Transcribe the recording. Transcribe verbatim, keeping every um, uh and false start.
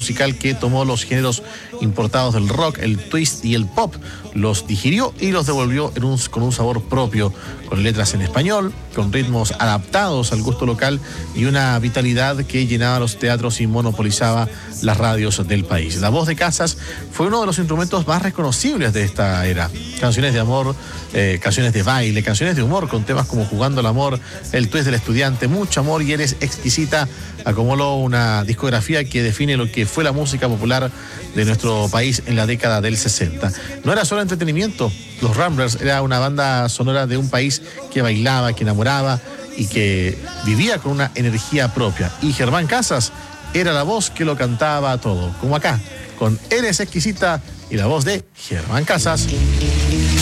musical que tomó los géneros importados del rock, el twist y el pop, los digirió y los devolvió en un, con un sabor propio, con letras en español, con ritmos adaptados al gusto local y una vitalidad que llenaba los teatros y monopolizaba las radios del país. La voz de Casas fue uno de los instrumentos más reconocibles de esta era. Canciones de amor, eh, canciones de baile, canciones de humor con temas como Jugando al amor, El twist del estudiante, Mucho amor y Eres exquisita, acumuló una discografía que define lo que fue la música popular de nuestro país en la década del sesenta. No era solo entretenimiento, los Ramblers era una banda sonora de un país que bailaba, que enamoraba y que vivía con una energía propia. Y Germán Casas era la voz que lo cantaba todo, como acá, con Eres exquisita y la voz de Germán Casas.